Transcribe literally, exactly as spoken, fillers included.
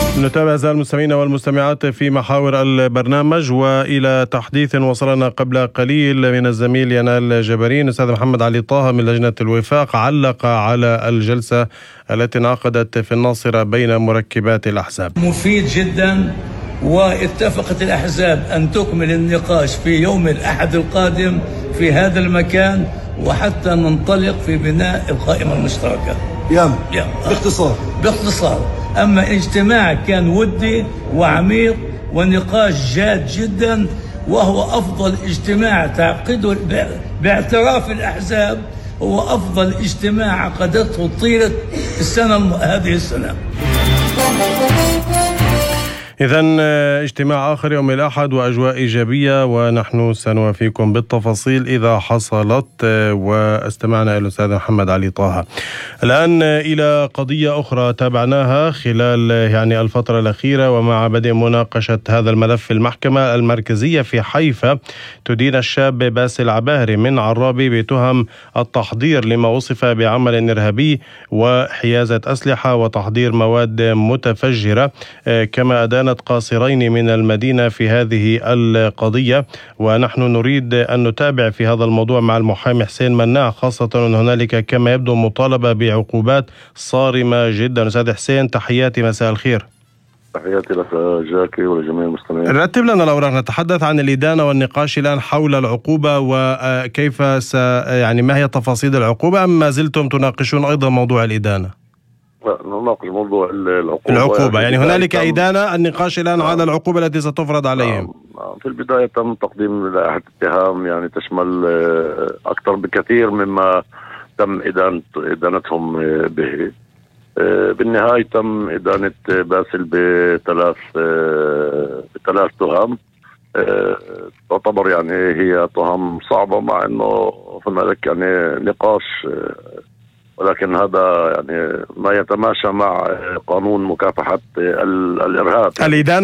نتابع أعزائي المستمعين والمستمعات في محاور البرنامج، وإلى تحديث وصلنا قبل قليل من الزميل ينال جبرين. أستاذ محمد علي طه من لجنة الوفاق علق على الجلسة التي انعقدت في الناصرة بين مركبات الأحزاب. مفيد جدا، واتفقت الأحزاب أن تكمل النقاش في يوم الأحد القادم في هذا المكان، وحتى ننطلق في بناء القائمة المشتركة. يام باختصار باختصار أما اجتماع كان ودي وعميق ونقاش جاد جدا، وهو أفضل اجتماع تعقده باعتراف الأحزاب، هو أفضل اجتماع عقدته طيلة السنة هذه السنة. إذن اجتماع آخر يوم الأحد وأجواء إيجابية، ونحن سنوافيكم بالتفاصيل إذا حصلت. واستمعنا إلى الأستاذ محمد علي طه. الآن إلى قضية أخرى تابعناها خلال يعني الفترة الأخيرة، ومع بدء مناقشة هذا الملف في المحكمة المركزية في حيفا تدين الشاب باسل عباهري من عرابي بتهم التحضير لما وصف بعمل إرهابي وحيازة أسلحة وتحضير مواد متفجرة، كما أدان قاصرين من المدينة في هذه القضية. ونحن نريد أن نتابع في هذا الموضوع مع المحامي حسين مناع، خاصة أن هنالك كما يبدو مطالبة بعقوبات صارمة جدا. أستاذ حسين، تحياتي، مساء الخير. تحياتي لك جاكي ولجميع المستمعين. رتب لنا الأوراق، نتحدث عن الإدانة والنقاش الآن حول العقوبة، وكيف س يعني ما هي تفاصيل العقوبة، أم ما زلتم تناقشون أيضا موضوع الإدانة؟ لا، نناقش موضوع العقوبة. العقوبة يعني هنالك إدانة، النقاش الآن على العقوبة التي ستفرض عليهم. في البداية تم تقديم لائحة اتهام يعني تشمل أكثر بكثير مما تم إدانة إدانتهم به. بالنهاية تم إدانة باسل بثلاث بثلاث تهم، تعتبر يعني هي تهم صعبة، مع أنه هنالك يعني نقاش، ولكن هذا يعني ما يتماشى مع قانون مكافحة الإرهاب. الإدانة